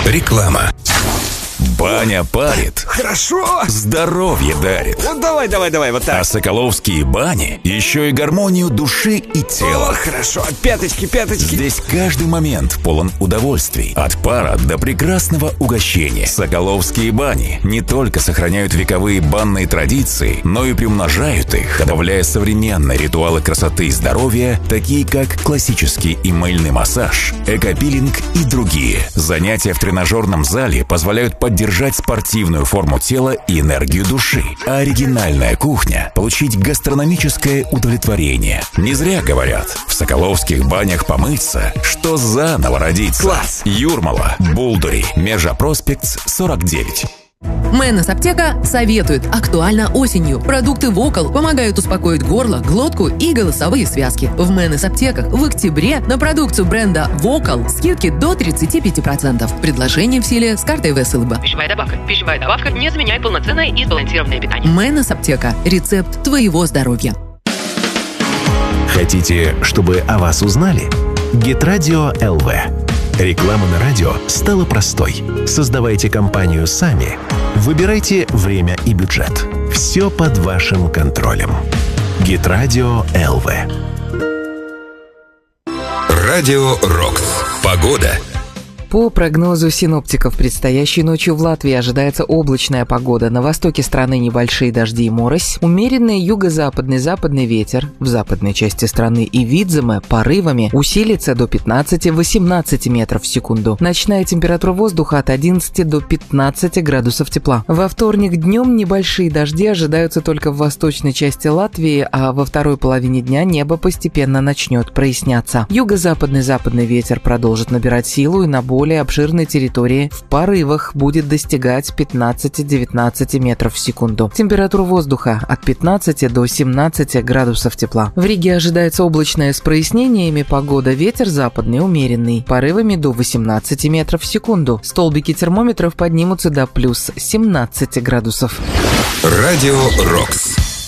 Реклама. Баня парит. Хорошо. Здоровье дарит. Вот давай, вот так. А соколовские бани еще и гармонию души и тела. О, хорошо. Пяточки. Здесь каждый момент полон удовольствий. От пара до прекрасного угощения. Соколовские бани не только сохраняют вековые банные традиции, но и приумножают их, добавляя современные ритуалы красоты и здоровья, такие как классический и мыльный массаж, экопилинг и другие. Занятия в тренажерном зале позволяют поддержать спортивную форму тела и энергию души. А оригинальная кухня – получить гастрономическое удовлетворение. Не зря говорят, в соколовских банях помыться, что заново родиться. Класс! Юрмала, Булдури, Межа-Проспект, 49. Мэннес Аптека советует. Актуально осенью. Продукты Вокал помогают успокоить горло, глотку и голосовые связки. В Мэннес Аптеках в октябре на продукцию бренда Вокал скидки до 35%. Предложение в силе с картой ВСЛБ. Пищевая добавка не заменяет полноценное и сбалансированное питание. Мэннес Аптека. Рецепт твоего здоровья. Хотите, чтобы о вас узнали? Гитрадио ЛВ. Реклама на радио стала простой. Создавайте компанию сами. Выбирайте время и бюджет. Все под вашим контролем. Гитрадио ЛВ. Радио Рокс. Погода. По прогнозу синоптиков, предстоящей ночью в Латвии ожидается облачная погода. На востоке страны небольшие дожди и морось. Умеренный юго-западный западный ветер в западной части страны и Видземе порывами усилится до 15-18 метров в секунду. Ночная температура воздуха от 11 до 15 градусов тепла. Во вторник днем небольшие дожди ожидаются только в восточной части Латвии, а во второй половине дня небо постепенно начнет проясняться. Юго-западный западный ветер продолжит набирать силу и на более обширной территории в порывах будет достигать 15-19 метров в секунду. Температура воздуха от 15 до 17 градусов тепла. В Риге ожидается облачная с прояснениями погода, ветер западный умеренный, порывами до 18 метров в секунду. Столбики термометров поднимутся до плюс 17 градусов. Радио Рокс.